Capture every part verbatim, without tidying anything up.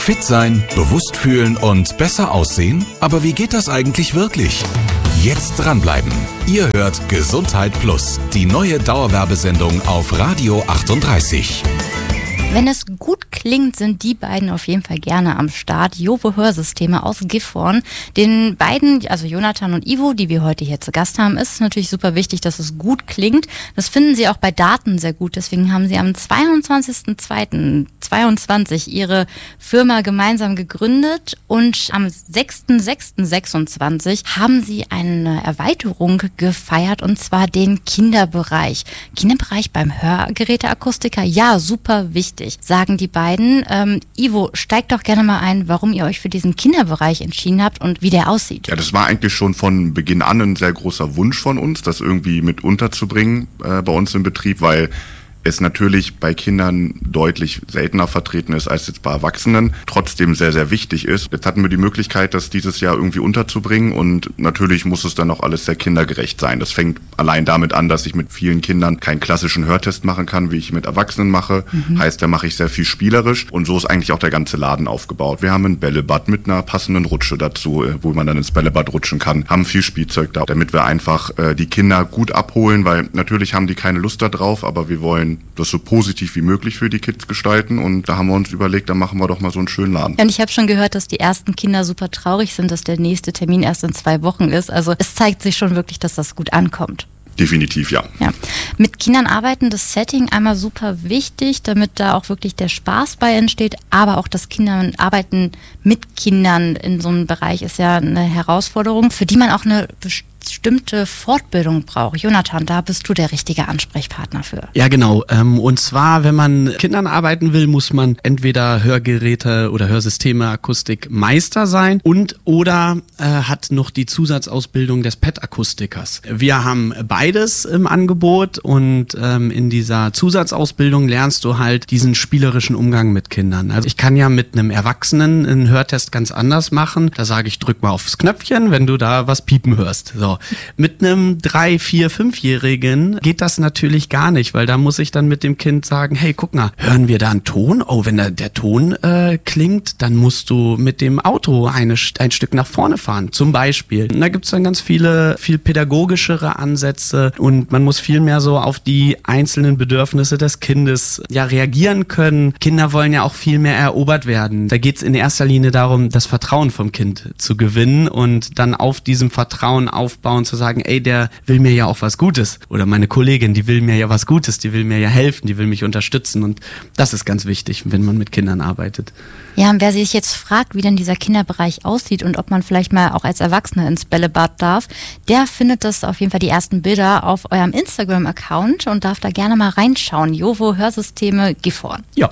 Fit sein, bewusst fühlen und besser aussehen? Aber wie geht das eigentlich wirklich? Jetzt dranbleiben. Ihr hört Gesundheit Plus, die neue Dauerwerbesendung auf Radio achtunddreißig. Wenn es gut klingt, sind die beiden auf jeden Fall gerne am Start. Jovo Hörsysteme aus Gifhorn. Den beiden, also Jonathan und Ivo, die wir heute hier zu Gast haben, ist es natürlich super wichtig, dass es gut klingt. Das finden sie auch bei Daten sehr gut. Deswegen haben sie am zweiundzwanzigsten zweiten zweiundzwanzig ihre Firma gemeinsam gegründet und am sechsten sechsten sechsundzwanzig haben sie eine Erweiterung gefeiert, und zwar den Kinderbereich. Kinderbereich beim Hörgeräteakustiker, ja, super wichtig, sagen die beiden. Ähm, Ivo, steigt doch gerne mal ein, warum ihr euch für diesen Kinderbereich entschieden habt und wie der aussieht. Ja, das war eigentlich schon von Beginn an ein sehr großer Wunsch von uns, das irgendwie mit unterzubringen äh, bei uns im Betrieb, weil es natürlich bei Kindern deutlich seltener vertreten ist als jetzt bei Erwachsenen, trotzdem sehr, sehr wichtig ist. Jetzt hatten wir die Möglichkeit, das dieses Jahr irgendwie unterzubringen, und natürlich muss es dann auch alles sehr kindergerecht sein. Das fängt allein damit an, dass ich mit vielen Kindern keinen klassischen Hörtest machen kann, wie ich mit Erwachsenen mache. Mhm. Heißt, da mache ich sehr viel spielerisch, und so ist eigentlich auch der ganze Laden aufgebaut. Wir haben ein Bällebad mit einer passenden Rutsche dazu, wo man dann ins Bällebad rutschen kann, haben viel Spielzeug da, damit wir einfach äh, die Kinder gut abholen, weil natürlich haben die keine Lust da drauf, aber wir wollen das so positiv wie möglich für die Kids gestalten, und da haben wir uns überlegt, dann machen wir doch mal so einen schönen Laden. Ja, und ich habe schon gehört, dass die ersten Kinder super traurig sind, dass der nächste Termin erst in zwei Wochen ist. Also es zeigt sich schon wirklich, dass das gut ankommt. Definitiv, ja. Ja. Mit Kindern arbeiten, das Setting einmal super wichtig, damit da auch wirklich der Spaß bei entsteht, aber auch das Kindern arbeiten mit Kindern in so einem Bereich ist ja eine Herausforderung, für die man auch eine bestimmte Fortbildung braucht. Jonathan, da bist du der richtige Ansprechpartner für. Ja, genau. Ähm, und zwar, wenn man mit Kindern arbeiten will, muss man entweder Hörgeräte oder Hörsysteme, Akustik Meister sein und oder äh, hat noch die Zusatzausbildung des P E T-Akustikers. Wir haben beides im Angebot, und ähm, in dieser Zusatzausbildung lernst du halt diesen spielerischen Umgang mit Kindern. Also ich kann ja mit einem Erwachsenen einen Hörtest ganz anders machen. Da sage ich, drück mal aufs Knöpfchen, wenn du da was piepen hörst. So. Mit einem drei-, vier-, fünfjährigen geht das natürlich gar nicht, weil da muss ich dann mit dem Kind sagen, hey, guck mal, hören wir da einen Ton? Oh, wenn da der Ton äh, klingt, dann musst du mit dem Auto eine, ein Stück nach vorne fahren, zum Beispiel. Und da gibt's dann ganz viele, viel pädagogischere Ansätze, und man muss viel mehr so auf die einzelnen Bedürfnisse des Kindes ja reagieren können. Kinder wollen ja auch viel mehr erobert werden. Da geht's in erster Linie darum, das Vertrauen vom Kind zu gewinnen und dann auf diesem Vertrauen aufbauen, zu sagen, ey, der will mir ja auch was Gutes. Oder meine Kollegin, die will mir ja was Gutes, die will mir ja helfen, die will mich unterstützen. Und das ist ganz wichtig, wenn man mit Kindern arbeitet. Ja, und wer sich jetzt fragt, wie denn dieser Kinderbereich aussieht und ob man vielleicht mal auch als Erwachsener ins Bällebad darf, der findet das auf jeden Fall die ersten Bilder auf eurem Instagram-Account und darf da gerne mal reinschauen. Jovo Hörsysteme Gifhorn. Ja.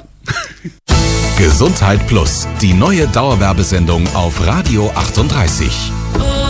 Gesundheit Plus, die neue Dauerwerbesendung auf Radio achtunddreißig.